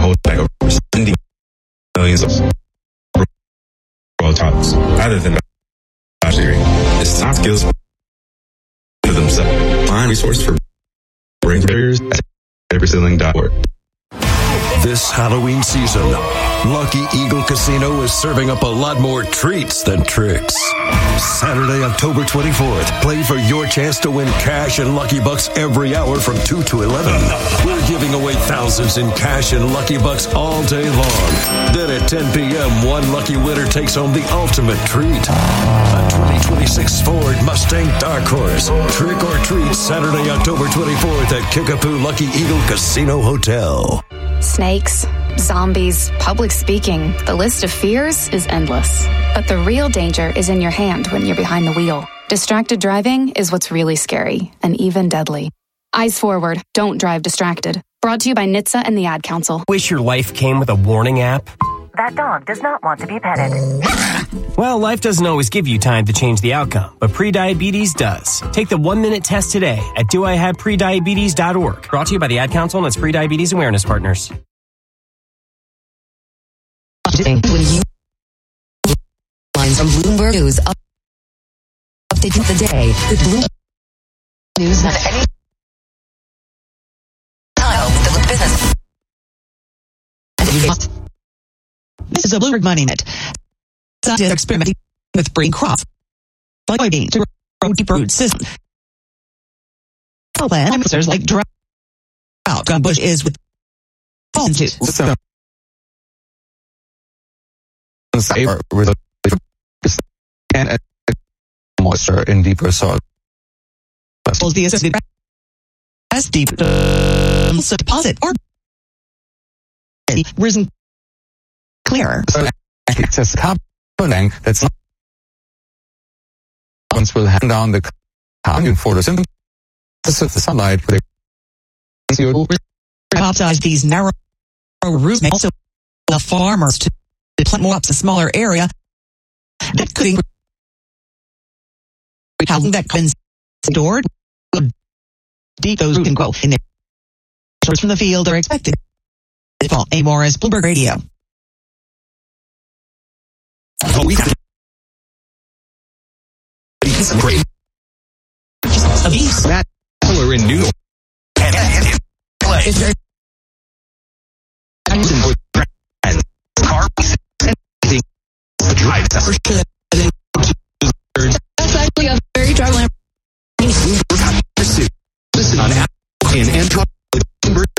holding back over 70 millions of world titles, other than it's top skills for themselves. Find resource for brain barriers at everyceiling.org. This Halloween season, Lucky Eagle Casino is serving up a lot more treats than tricks. Saturday, October 24th, play for your chance to win cash and Lucky Bucks every hour from 2 to 11. We're giving away thousands in cash and Lucky Bucks all day long. Then at 10 p.m., one lucky winner takes home the ultimate treat. A 2026 Ford Mustang Dark Horse. Trick or treat Saturday, October 24th at Kickapoo Lucky Eagle Casino Hotel. Snakes, zombies, public speaking. The list of fears is endless. But the real danger is in your hand when you're behind the wheel. Distracted driving is what's really scary and even deadly. Eyes forward. Don't drive distracted. Brought to you by NHTSA and the Ad Council. Wish your life came with a warning app? That dog does not want to be petted. Well, life doesn't always give you time to change the outcome, but prediabetes does. Take the 1-minute test today at doihaveprediabetes.org. Brought to you by the Ad Council and its Prediabetes Awareness Partners. When you lines from Bloomberg News updating the day with Bloomberg News on any time the business. This is a Bloomberg Money Minute. Scientists experimenting with brain crops soybean to grow deep root system. Plant officers like drought gum bush is with fallen to and moisture in deeper soil. the associated as deep deposit or risen clear. So it's a carbon that's not will hand down the carbon photosynthesis of the sunlight with CO2. Optimize these narrow roots may also allow farmers to plant more up a smaller area that could increase housing that can stored deep those roots can grow in the source from the field are expected. Paul A. Morris, Bloomberg Radio. Great. That color in New York. Car drive